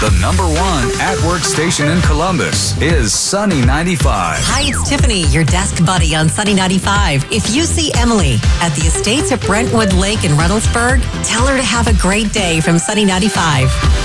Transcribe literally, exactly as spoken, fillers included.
The number one at-work station in Columbus is Sunny ninety-five. Hi, it's Tiffany, your desk buddy on Sunny ninety-five. If you see Emily at the Estates at Brentwood Lake in Reynoldsburg, tell her to have a great day from Sunny ninety-five.